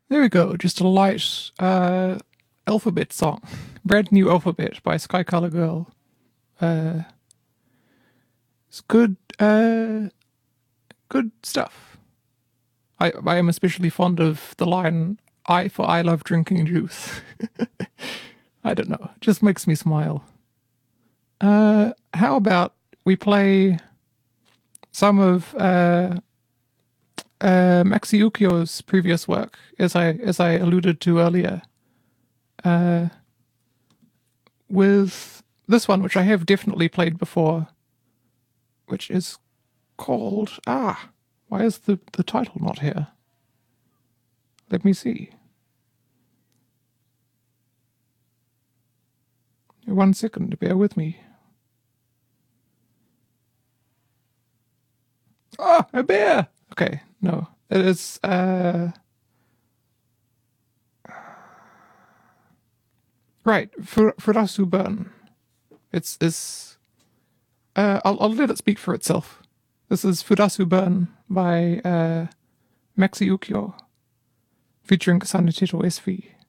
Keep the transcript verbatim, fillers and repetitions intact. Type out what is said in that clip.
There we go. Just a light uh, alphabet song. Brand new alphabet by Sky Color Girl. Uh, it's good, uh, good stuff. I I am especially fond of the line "I for I love drinking juice." I don't know, it just makes me smile. Uh, how about we play some of uh, uh, Maxi Ukyo's previous work, as I as I alluded to earlier, uh, with this one, which I have definitely played before, which is called ah. Why is the the title not here? Let me see. One second, bear with me. Ah, a bear. Okay, no, it is. Uh, right, Fur- Furasu Burn. It's is. Uh, I'll I'll let it speak for itself. This is Furasu Burn by uh, Maxi Ukyo, featuring Kasane Teto S V.